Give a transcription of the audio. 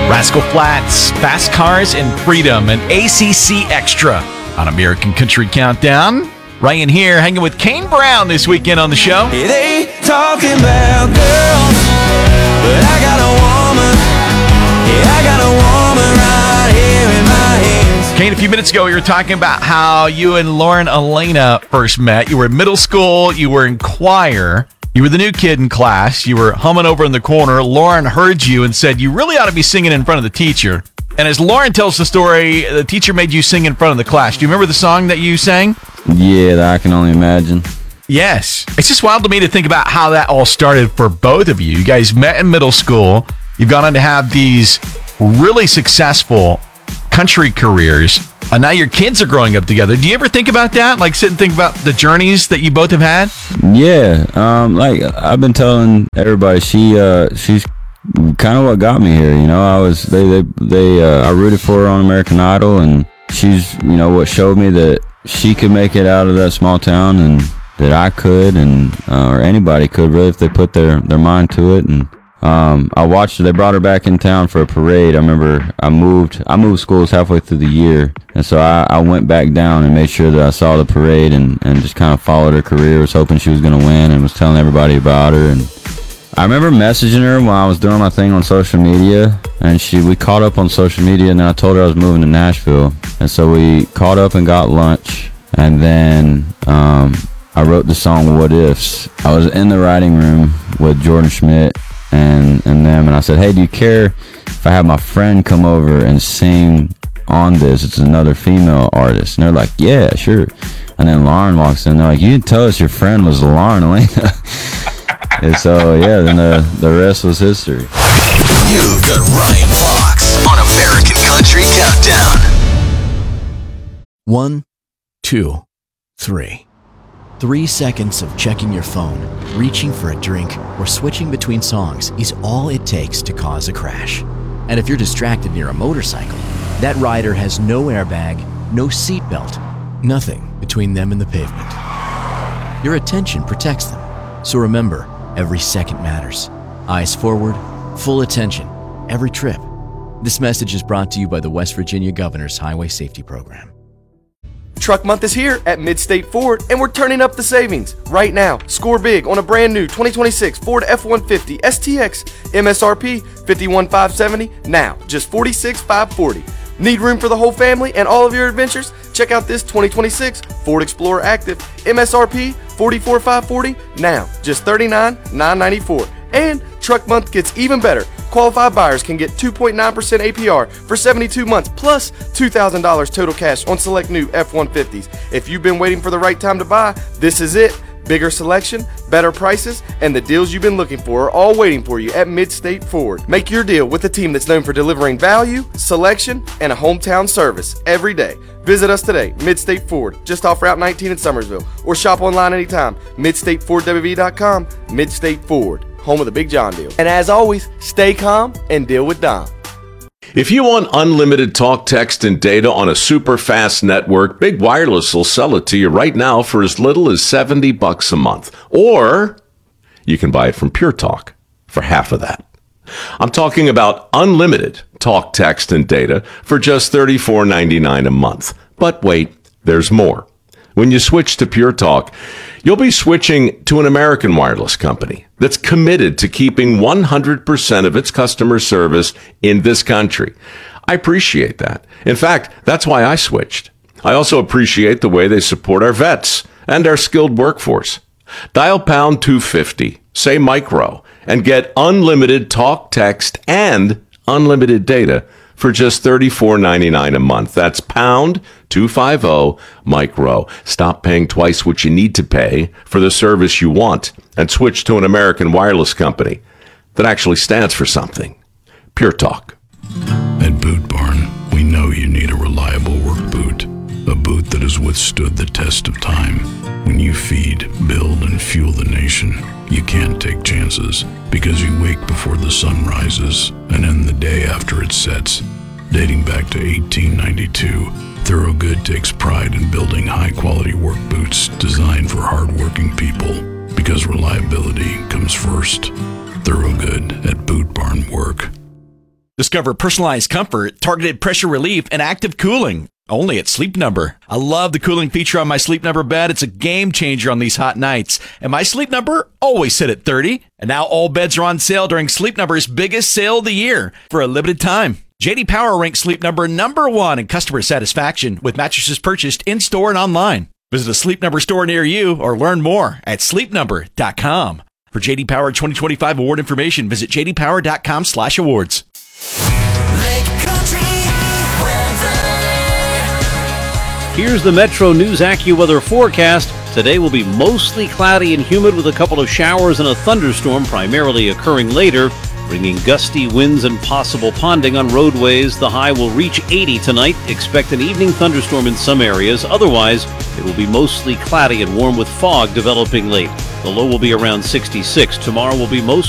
Rascal Flatts, Fast Cars and Freedom, and ACC Extra on American Country Countdown. Ryan here, hanging with Kane Brown this weekend on the show. It ain't talking about girls, but I got a woman. Yeah, I got a woman right here in my hands. Kane, a few minutes ago, you were talking about how you and Lauren Elena first met. You were in middle school. You were in choir. You were the new kid in class. You were humming over in the corner. Lauren heard you and said, you really ought to be singing in front of the teacher. And as Lauren tells the story, the teacher made you sing in front of the class. Do you remember the song that you sang? Yeah, I can only imagine. Yes. It's just wild to me to think about how that all started for both of you. You guys met in middle school. You've gone on to have these really successful country careers. And now your kids are growing up together. Do you ever think about that? Like sit and think about the journeys that you both have had? Yeah, like I've been telling everybody, she's kind of what got me here. You know, I rooted for her on American Idol, and she's, you know, what showed me that she could make it out of that small town, and that I could, and or anybody could really if they put their mind to it. And I watched her. They brought her back in town for a parade. I remember I moved schools halfway through the year, and so I went back down and made sure that I saw the parade and just kind of followed her career. Was hoping she was going to win, and was telling everybody about her. And I remember messaging her while I was doing my thing on social media, and we caught up on social media, and then I told her I was moving to Nashville, and so we caught up and got lunch, and then I wrote the song What Ifs. I was in the writing room with Jordan Schmidt and them, and I said, hey, do you care if I have my friend come over and sing on this? It's another female artist. And they're like, yeah, sure. And then Lauren walks in, they're like, you didn't tell us your friend was Lauren Elena. And so, yeah, then the rest was history. You've got Ryan Fox on American Country Countdown. 1, 2, 3. 3 seconds of checking your phone, reaching for a drink, or switching between songs is all it takes to cause a crash. And if you're distracted near a motorcycle, that rider has no airbag, no seatbelt, nothing between them and the pavement. Your attention protects them. So remember, every second matters. Eyes forward, full attention, every trip. This message is brought to you by the West Virginia Governor's Highway Safety Program. Truck Month is here at Mid-State Ford, and we're turning up the savings. Right now, score big on a brand new 2026 Ford F-150 STX, MSRP $51,570, now just $46,540. Need room for the whole family and all of your adventures? Check out this 2026 Ford Explorer Active, MSRP $44,540, now just $39,994. And Truck Month gets even better. Qualified buyers can get 2.9% APR for 72 months plus $2,000 total cash on select new F-150s. If you've been waiting for the right time to buy, this is it. Bigger selection, better prices, and the deals you've been looking for are all waiting for you at Mid-State Ford. Make your deal with a team that's known for delivering value, selection, and a hometown service every day. Visit us today, Mid-State Ford, just off Route 19 in Summersville, or shop online anytime, MidStateFordWV.com. Mid-State Ford, home of the Big John deal. And as always, stay calm and deal with Dom. If you want unlimited talk, text, and data on a super fast network, Big Wireless will sell it to you right now for as little as $70 a month. Or you can buy it from Pure Talk for half of that. I'm talking about unlimited talk, text, and data for just $34.99 a month. But wait, there's more. When you switch to Pure Talk, you'll be switching to an American wireless company that's committed to keeping 100% of its customer service in this country. I appreciate that. In fact, that's why I switched. I also appreciate the way they support our vets and our skilled workforce. Dial pound 250, say micro, and get unlimited talk, text, and unlimited data for just $34.99 a month. That's pound 250 micro. Stop paying twice what you need to pay for the service you want and switch to an American wireless company that actually stands for something. Pure Talk. At Boot Barn, we know you need a reliable work boot. A boot that has withstood the test of time. When you feed, build, and fuel the nation, you can't take chances because you wake before the sun rises and end the day after it sets. Dating back to 1892, Thorogood takes pride in building high-quality work boots designed for hard-working people because reliability comes first. Thorogood at Boot Barn Work. Discover personalized comfort, targeted pressure relief, and active cooling. Only at Sleep Number. I love the cooling feature on my Sleep Number bed. It's a game changer on these hot nights. And my Sleep Number always sit at 30. And now all beds are on sale during Sleep Number's biggest sale of the year for a limited time. JD Power ranks Sleep Number #1 in customer satisfaction with mattresses purchased in-store and online. Visit a Sleep Number store near you or learn more at sleepnumber.com. For JD Power 2025 award information, visit jdpower.com/awards. Here's the Metro News AccuWeather forecast. Today will be mostly cloudy and humid with a couple of showers and a thunderstorm primarily occurring later, bringing gusty winds and possible ponding on roadways. The high will reach 80 tonight. Expect an evening thunderstorm in some areas. Otherwise, it will be mostly cloudy and warm with fog developing late. The low will be around 66. Tomorrow will be mostly